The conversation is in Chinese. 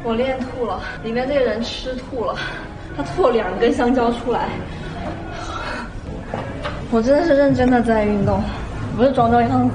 我练吐了，里面这个人吃吐了，他吐了2根香蕉出来。我真的是认真的在运动，不是装装样子。